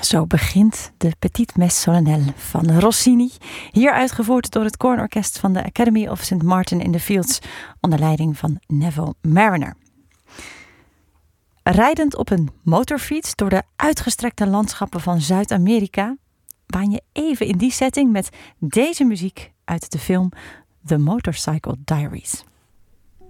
Zo begint de Petite Messe Solennelle van Rossini, hier uitgevoerd door het Koornorkest van de Academy of St. Martin in the Fields onder leiding van Neville Marriner. Rijdend op een motorfiets door de uitgestrekte landschappen van Zuid-Amerika waan je even in die setting met deze muziek uit de film The Motorcycle Diaries.